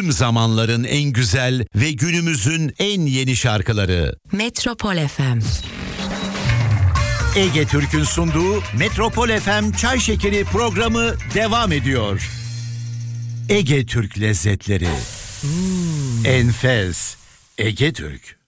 Tüm zamanların en güzel ve günümüzün en yeni şarkıları. Metropol FM. Ege Türk'ün sunduğu Metropol FM Çay Şekeri programı devam ediyor. Ege Türk lezzetleri. Enfes. Ege Türk.